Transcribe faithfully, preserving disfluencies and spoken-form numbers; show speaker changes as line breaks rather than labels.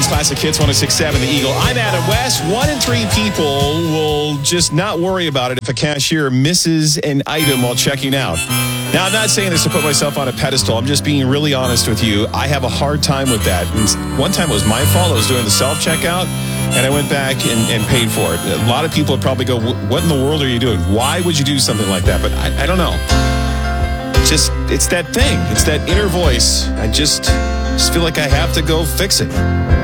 Island's Classic Hits one oh six point seven, The Eagle. I'm Adam West. One in three people will just not worry about it if a cashier misses an item while checking out. Now, I'm not saying this to put myself on a pedestal. I'm just being really honest with you. I have a hard time with that. And one time it was my fault. I was doing the self-checkout, and I went back and, and paid for it. A lot of people would probably go, what in the world are you doing? Why would you do something like that? But I, I don't know. Just, it's that thing. It's that inner voice. I just, just feel like I have to go fix it.